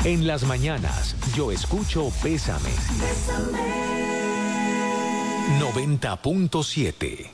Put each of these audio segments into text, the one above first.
En las mañanas, yo escucho Bésame. 90.7.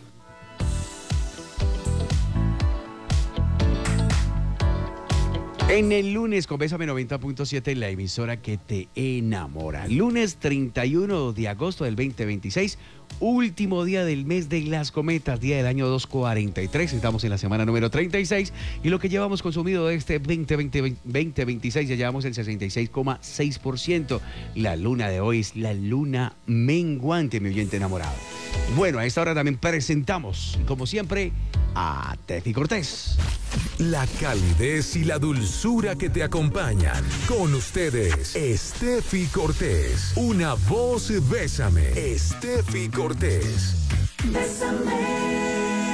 En el lunes con Bésame 90.7, la emisora que te enamora. Lunes 31 de agosto del 2026, último día del mes de las cometas, día del año 243. Estamos en la semana número 36 y lo que llevamos consumido de este 2026 ya llevamos el 66,6%. La luna de hoy es la luna menguante, mi oyente enamorado. Bueno, a esta hora también presentamos, como siempre, a Tefi Cortés. La calidez y la dulzura que te acompañan. Con ustedes, Steffi Cortés. Una voz Bésame. Steffi Cortés. Bésame.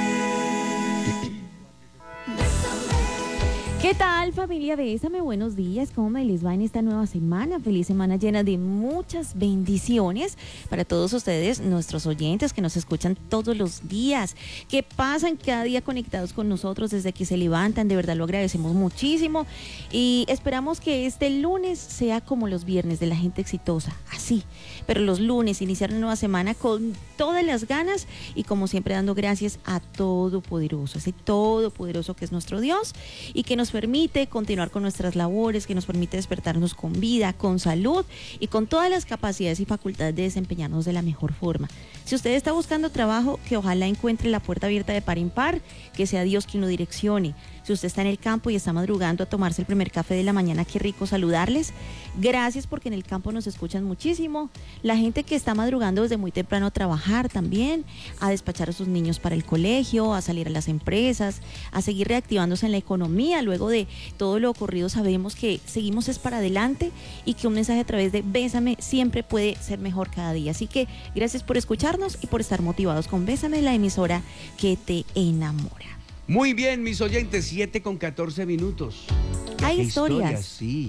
¿Qué tal, familia Bésame? Buenos días, ¿cómo me les va en esta nueva semana? Feliz semana llena de muchas bendiciones para todos ustedes, nuestros oyentes que nos escuchan todos los días, que pasan cada día conectados con nosotros desde que se levantan. De verdad lo agradecemos muchísimo y esperamos que este lunes sea como los viernes de la gente exitosa, así. Pero los lunes iniciar una nueva semana con todas las ganas y como siempre dando gracias a Todopoderoso, ese Todopoderoso que es nuestro Dios y que nos permite continuar con nuestras labores, que nos permite despertarnos con vida, con salud y con todas las capacidades y facultades de desempeñarnos de la mejor forma. Si usted está buscando trabajo, que ojalá encuentre la puerta abierta de par en par, que sea Dios quien lo direccione. Si usted está en el campo y está madrugando a tomarse el primer café de la mañana, qué rico saludarles. Gracias porque en el campo nos escuchan muchísimo. La gente que está madrugando desde muy temprano a trabajar también, a despachar a sus niños para el colegio, a salir a las empresas, a seguir reactivándose en la economía. Luego de todo lo ocurrido sabemos que seguimos es para adelante y que un mensaje a través de Bésame siempre puede ser mejor cada día. Así que gracias por escucharnos y por estar motivados con Bésame, la emisora que te enamora. Muy bien, mis oyentes, 7:14. Hay historias. Sí.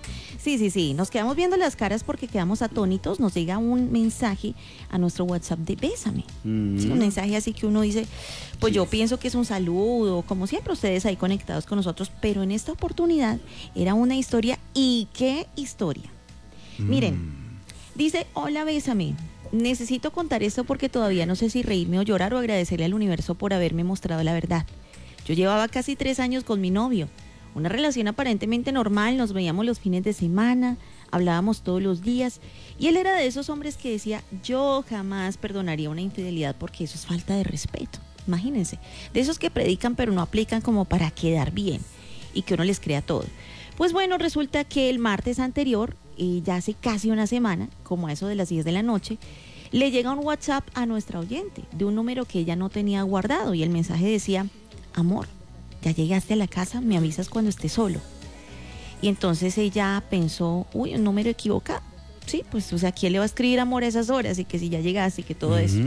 Sí. Nos quedamos viendo las caras porque quedamos atónitos. Nos llega un mensaje a nuestro WhatsApp de Bésame. Sí, un mensaje así que uno dice, pues yo pienso que es un saludo, como siempre ustedes ahí conectados con nosotros, pero en esta oportunidad era una historia. ¿Y qué historia? Miren, dice, hola Bésame. Necesito contar esto porque todavía no sé si reírme o llorar o agradecerle al universo por haberme mostrado la verdad. Yo llevaba casi 3 años con mi novio, una relación aparentemente normal, nos veíamos los fines de semana, hablábamos todos los días y él era de esos hombres que decía, yo jamás perdonaría una infidelidad porque eso es falta de respeto. Imagínense, de esos que predican pero no aplican como para quedar bien y que uno les crea todo. Pues bueno, resulta que el martes anterior, ya hace casi una semana, como a eso de las 10 de la noche, le llega un WhatsApp a nuestra oyente de un número que ella no tenía guardado y el mensaje decía, amor, ya llegaste a la casa, me avisas cuando estés solo. Y entonces ella pensó, uy, un número equivocado. Sí, pues, o sea, ¿quién le va a escribir amor a esas horas? Y que si ya llegaste y que todo eso.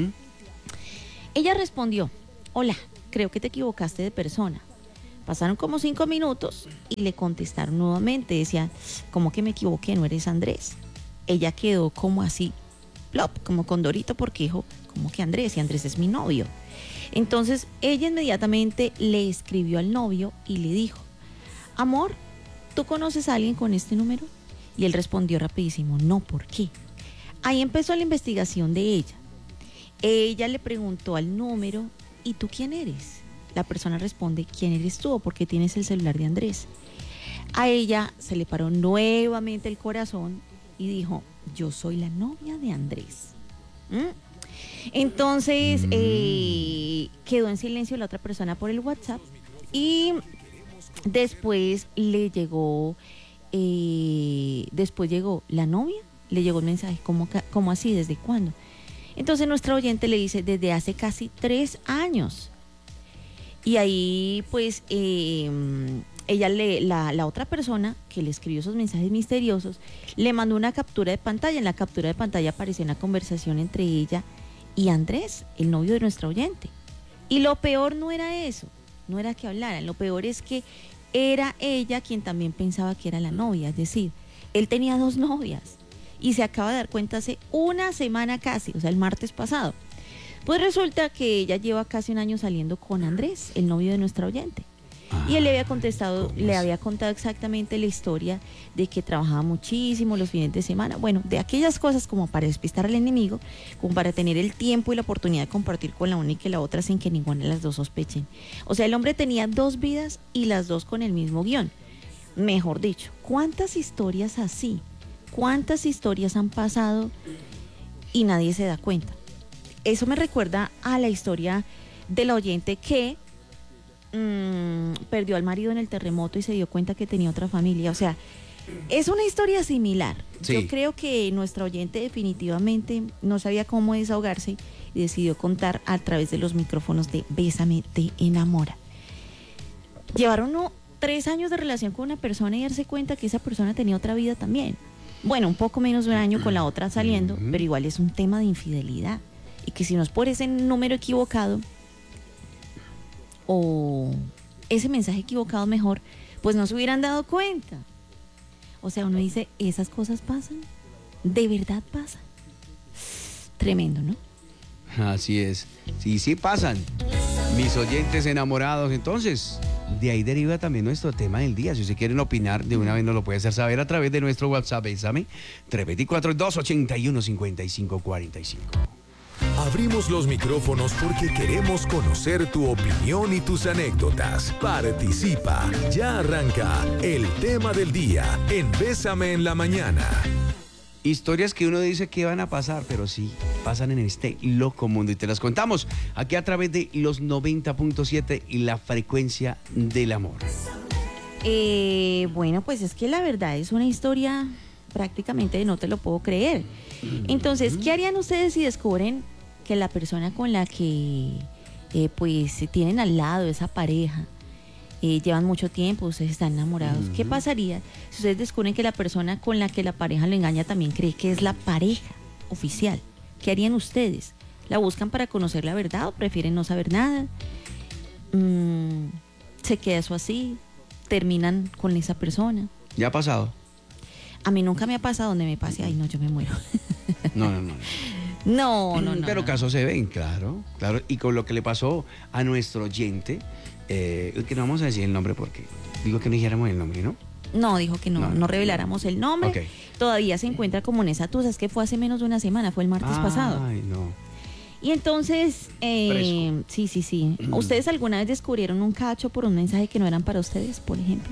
Ella respondió, hola, creo que te equivocaste de persona. Pasaron como 5 minutos y le contestaron nuevamente. Decían, ¿cómo que me equivoqué? No eres Andrés. Ella quedó como así, plop, como condorito, porque dijo, ¿cómo que Andrés? Y Andrés es mi novio. Entonces ella inmediatamente le escribió al novio y le dijo, amor, ¿tú conoces a alguien con este número? Y él respondió rapidísimo, no, ¿por qué? Ahí empezó la investigación de ella. Ella le preguntó al número, ¿y tú quién eres? La persona responde, ¿quién eres tú o por qué tienes el celular de Andrés? A ella se le paró nuevamente el corazón y dijo, yo soy la novia de Andrés. Entonces quedó en silencio la otra persona por el WhatsApp y después le llegó, llegó la novia, le llegó el mensaje, ¿cómo así? ¿Desde cuándo? Entonces nuestra oyente le dice, desde hace casi 3 años. Y ahí pues ella la otra persona que le escribió esos mensajes misteriosos le mandó una captura de pantalla. En la captura de pantalla apareció una conversación entre ella y Andrés, el novio de nuestra oyente. Y lo peor no era eso, no era que hablaran, lo peor es que era ella quien también pensaba que era la novia, es decir, él tenía 2 novias y se acaba de dar cuenta hace una semana casi, o sea, el martes pasado. Pues resulta que ella lleva casi 1 año saliendo con Andrés, el novio de nuestra oyente. Y él le había contestado, le había contado exactamente la historia de que trabajaba muchísimo los fines de semana. Bueno, de aquellas cosas como para despistar al enemigo, como para tener el tiempo y la oportunidad de compartir con la una y que la otra sin que ninguna de las dos sospechen. O sea, el hombre tenía dos vidas y las dos con el mismo guión. Mejor dicho, ¿cuántas historias así? ¿Cuántas historias han pasado y nadie se da cuenta? Eso me recuerda a la historia del oyente que perdió al marido en el terremoto y se dio cuenta que tenía otra familia. O sea, es una historia similar. Sí. Yo creo que nuestra oyente definitivamente no sabía cómo desahogarse y decidió contar a través de los micrófonos de Bésame, te enamora. Llevaron 3 años de relación con una persona y darse cuenta que esa persona tenía otra vida también. Bueno, un poco menos de un año con la otra saliendo, pero igual es un tema de infidelidad. Y que si no es por ese número equivocado o ese mensaje equivocado mejor, pues no se hubieran dado cuenta. O sea, uno dice, esas cosas pasan, de verdad pasan. Tremendo, ¿no? Así es. Sí pasan. Mis oyentes enamorados, entonces, de ahí deriva también nuestro tema del día. Si ustedes quieren opinar, de una vez nos lo puede hacer saber a través de nuestro WhatsApp, Bésame, 324-281-5545. Abrimos los micrófonos porque queremos conocer tu opinión y tus anécdotas. Participa. Ya arranca el tema del día en Bésame en la Mañana. Historias que uno dice que van a pasar, pero sí pasan en este loco mundo y te las contamos aquí a través de los 90.7 y la frecuencia del amor. Bueno, pues es que la verdad es una historia prácticamente de no te lo puedo creer. Entonces, ¿qué harían ustedes si descubren que la persona con la que pues se tienen al lado, esa pareja, llevan mucho tiempo, ustedes están enamorados? ¿Qué pasaría si ustedes descubren que la persona con la que la pareja lo engaña también cree que es la pareja oficial? ¿Qué harían ustedes? ¿La buscan para conocer la verdad o prefieren no saber nada? ¿Se queda eso así? ¿Terminan con esa persona? ¿Ya ha pasado? A mí nunca me ha pasado donde me pase, ay no, yo me muero. No. No. Pero casos se ven, claro. Y con lo que le pasó a nuestro oyente, que no vamos a decir el nombre porque digo que no dijéramos el nombre, ¿no? No, dijo que no reveláramos el nombre. Okay. Todavía se encuentra como en esa tusa, es que fue hace menos de una semana, fue el martes pasado. Ay, no. Y entonces, sí. ¿Ustedes alguna vez descubrieron un cacho por un mensaje que no eran para ustedes, por ejemplo?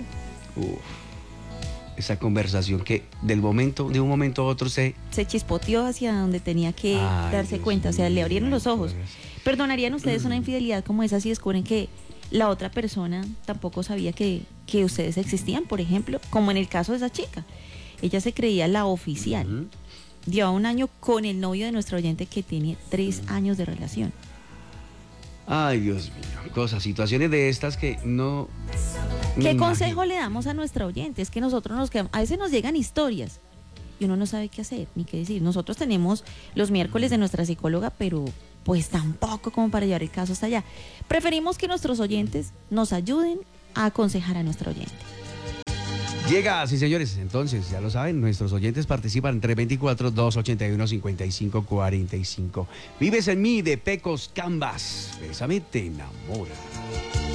Esa conversación que de un momento a otro se chispoteó hacia donde tenía que darse Dios cuenta, o sea, le abrieron mío, los ojos. pues. ¿Perdonarían ustedes una infidelidad como esa si descubren que la otra persona tampoco sabía que ustedes existían, por ejemplo? Como en el caso de esa chica. Ella se creía la oficial. Lleva 1 año con el novio de nuestro oyente que tiene 3 años de relación. Ay, Dios mío, situaciones de estas que no... ¿Qué consejo le damos a nuestra oyente? Es que nosotros nos quedamos, a veces nos llegan historias y uno no sabe qué hacer ni qué decir. Nosotros tenemos los miércoles de nuestra psicóloga, pero pues tampoco como para llevar el caso hasta allá. Preferimos que nuestros oyentes nos ayuden a aconsejar a nuestra oyente. Llega, sí señores, entonces ya lo saben, nuestros oyentes participan en 324-281-5545. Vives en mí de Pecos Canvas. Bésame, te enamora.